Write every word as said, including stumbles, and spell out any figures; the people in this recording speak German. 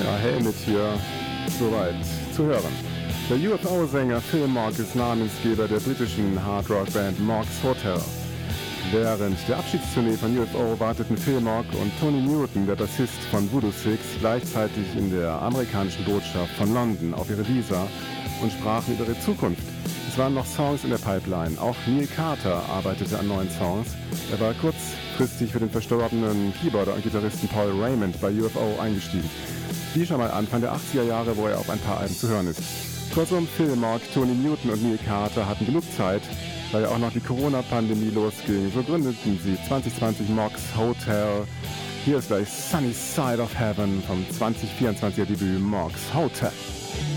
Ja, Helmet hier soweit zu hören. Der U F O-Sänger Phil Mogg ist Namensgeber der britischen Hard-Rock-Band Mogg's Hotel. Während der Abschiedstournee von U F O warteten Phil Mogg und Tony Newton, der Bassist von Voodoo Six, gleichzeitig in der amerikanischen Botschaft von London auf ihre Visa und sprachen über ihre Zukunft. Es waren noch Songs in der Pipeline. Auch Neil Carter arbeitete an neuen Songs. Er war kurzfristig für den verstorbenen Keyboarder und Gitarristen Paul Raymond bei U F O eingestiegen. Die schon mal Anfang der achtziger Jahre, wo er auf ein paar Alben zu hören ist. Kurzum, Phil Mogg, Tony Newton und Neil Carter hatten genug Zeit, weil ja auch noch die Corona-Pandemie losging. So gründeten sie zwanzig zwanzig Mogg's Hotel. Hier ist gleich Sunny Side of Heaven vom zwanzig vierundzwanziger Debüt Mogg's Hotel.